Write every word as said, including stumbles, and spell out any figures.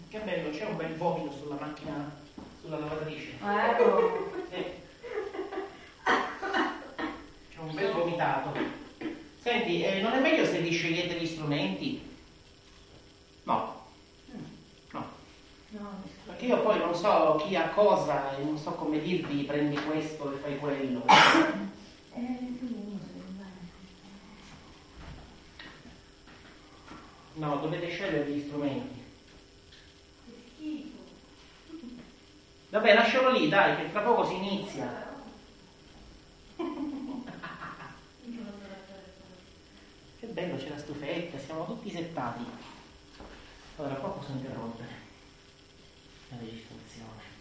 Che bello, c'è un bel vomito sulla macchina, sulla lavatrice. Ecco. Eh. C'è un bel vomitato. Senti, eh, non è meglio se vi scegliete gli strumenti? No. No. No, Perché io poi non so chi ha cosa e non so come dirvi prendi questo e fai quello. No, dovete scegliere gli strumenti. Vabbè, lascialo lì, dai, che fra poco si inizia. Che bello, c'è la stufetta, siamo tutti settati. Allora, qua posso interrompere la registrazione.